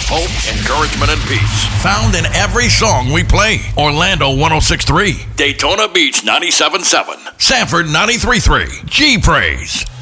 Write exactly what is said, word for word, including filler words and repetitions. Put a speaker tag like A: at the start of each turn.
A: hope, encouragement, and peace. Found in every song we play. Orlando one oh six point three. Daytona Beach ninety-seven point seven. Sanford ninety-three point three. G Praise.